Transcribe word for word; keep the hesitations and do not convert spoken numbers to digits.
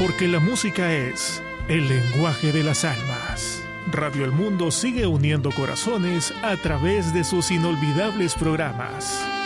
Porque la música es el lenguaje de las almas. Radio El Mundo sigue uniendo corazones a través de sus inolvidables programas.